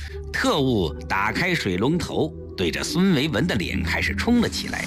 特务打开水龙头，对着孙维文的脸开始冲了起来。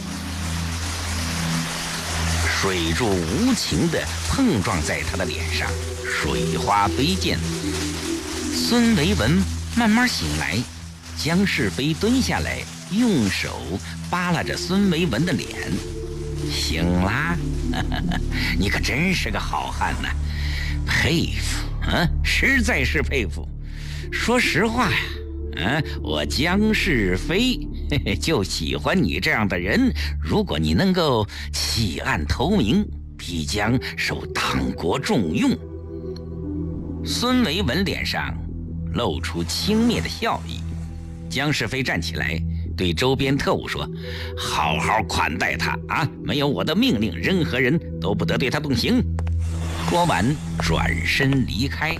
水柱无情地碰撞在他的脸上，水花飞溅。孙维文慢慢醒来，姜世飞蹲下来，用手扒拉着孙维文的脸。醒啦，你可真是个好汉呐，佩服啊，实在是佩服。说实话呀，我姜世飞就喜欢你这样的人。如果你能够弃暗投明，必将受党国重用。孙维文脸上露出轻蔑的笑意。姜世飞站起来，对周边特务说：“好好款待他啊！没有我的命令，任何人都不得对他动刑。”说完，转身离开。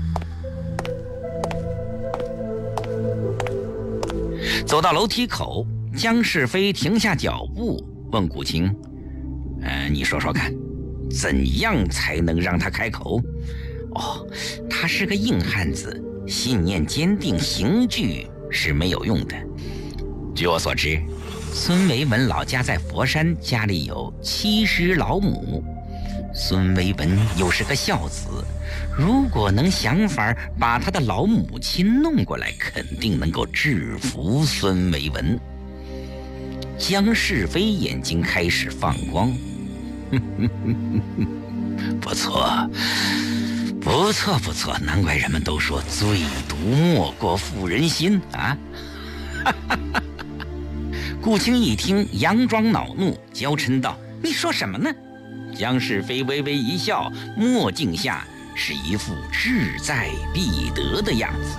走到楼梯口，姜世飞停下脚步，问古琴：“你说说看，怎样才能让他开口？”哦，他是个硬汉子，信念坚定，刑具是没有用的。据我所知，孙维文老家在佛山，家里有7只老母。孙维文又是个孝子，如果能想法把他的老母亲弄过来，肯定能够制服孙维文。姜世飞眼睛开始放光，不错，不错，不错，难怪人们都说最毒莫过妇人心啊！顾青一听，佯装恼怒，娇嗔道：“你说什么呢？”姜世飞微微一笑，墨镜下是一副志在必得的样子。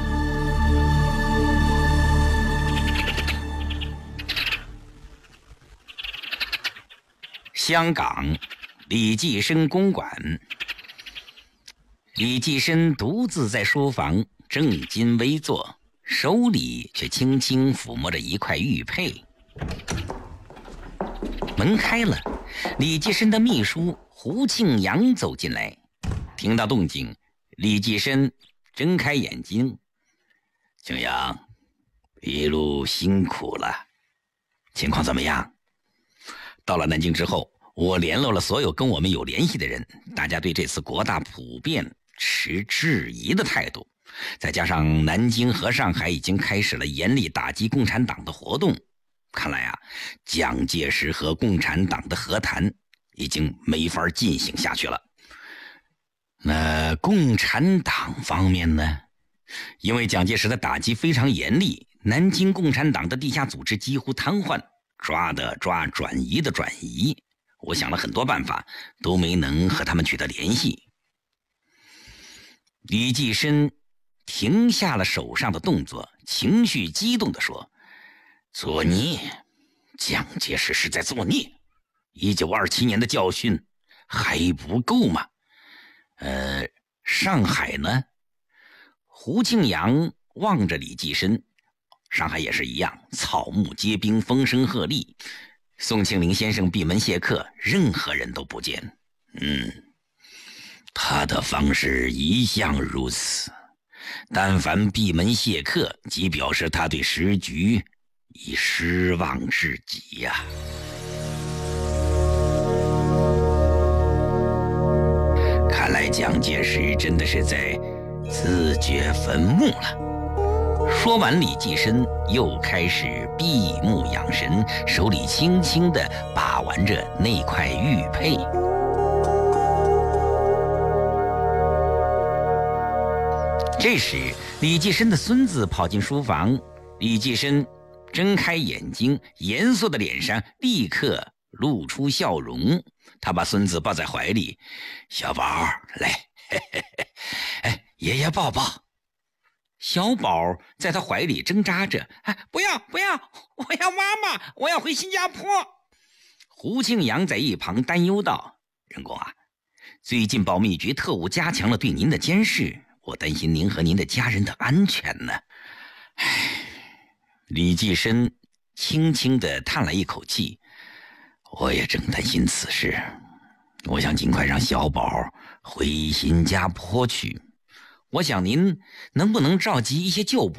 香港李济深公馆，李济深独自在书房正襟危坐，手里却轻轻抚摸着一块玉佩。门开了，李济深的秘书胡庆阳走进来，听到动静，李济深睁开眼睛：“庆阳，一路辛苦了，情况怎么样？”到了南京之后，我联络了所有跟我们有联系的人，大家对这次国大普遍持质疑的态度，再加上南京和上海已经开始了严厉打击共产党的活动，看来啊，蒋介石和共产党的和谈已经没法进行下去了。那共产党方面呢？因为蒋介石的打击非常严厉，南京共产党的地下组织几乎瘫痪，抓的抓，转移的转移。我想了很多办法，都没能和他们取得联系。李济深停下了手上的动作，情绪激动地说：“作孽！蒋介石是在作孽！1927年的教训还不够吗？上海呢？”胡庆阳望着李济深，上海也是一样，草木皆兵，风声鹤唳。宋庆龄先生闭门谢客，任何人都不见。他的方式一向如此，但凡闭门谢客，即表示他对时局已失望至极呀。看来蒋介石真的是在自掘坟墓了。说完，李济深又开始闭目养神，手里轻轻地把玩着那块玉佩。这时，李济深的孙子跑进书房，李济深睁开眼睛，严肃的脸上立刻露出笑容。他把孙子抱在怀里：“小宝，来，爷爷抱抱。”小宝在他怀里挣扎着：“不要，不要，我要妈妈，我要回新加坡。”胡庆阳在一旁担忧道：“仁公啊，最近保密局特务加强了对您的监视，我担心您和您的家人的安全呢。”李济深轻轻地叹了一口气：“我也正担心此事，我想尽快让小宝回新加坡去。我想您能不能召集一些旧部